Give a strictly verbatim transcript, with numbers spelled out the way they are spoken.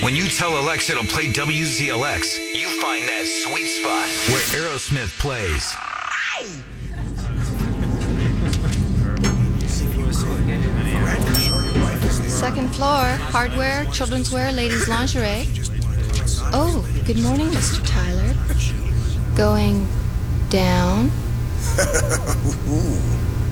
When you tell Alexa to play W Z L X, you find that sweet spot where Aerosmith plays. Second floor, hardware, children's wear, ladies' lingerie. Oh, good morning, Mister Tyler. Going down?